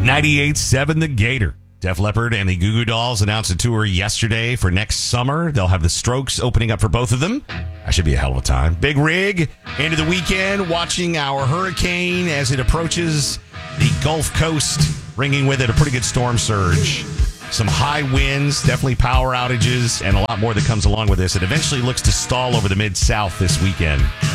98.7 The Gator. Def Leppard and the Goo Goo Dolls announced a tour yesterday for next summer. They'll have the Strokes opening up for both of them. That should be a hell of a time. Big rig into the weekend, watching our hurricane as it approaches the Gulf Coast, bringing with it a pretty good storm surge. Some high winds, definitely power outages, and a lot more that comes along with this. It eventually looks to stall over the Mid-South this weekend.